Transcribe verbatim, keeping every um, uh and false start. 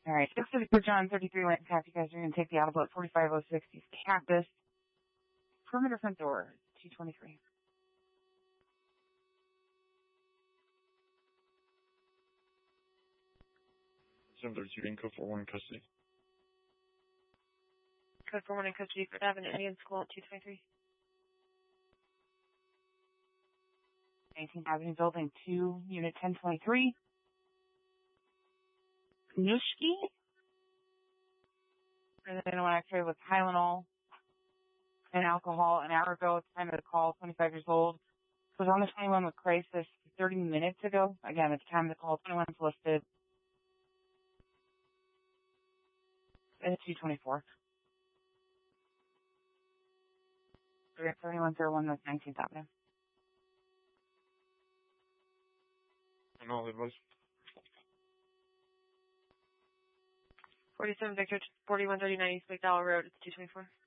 All right, six fifty-four John, thirty-three Lane Path. You guys are going to take the audible at forty-five oh six East Campus. Perimeter front door, two twenty-three. seven thirty-two in code four one in custody. Code four one in custody for Avenue Indian School at two twenty-three. nineteenth Avenue Building two, Unit ten twenty-three. Nushki. And then when I started with Tylenol and alcohol an hour ago, it's time of the call, twenty-five years old. Was on the twenty-one with crisis thirty minutes ago. Again, it's time to call, twenty-one's listed. It's two twenty-four. thirty-one oh one West nineteenth Avenue. And all it was. forty-seven Victor, forty-one thirty-nine East McDowell Road, it's two twenty-four.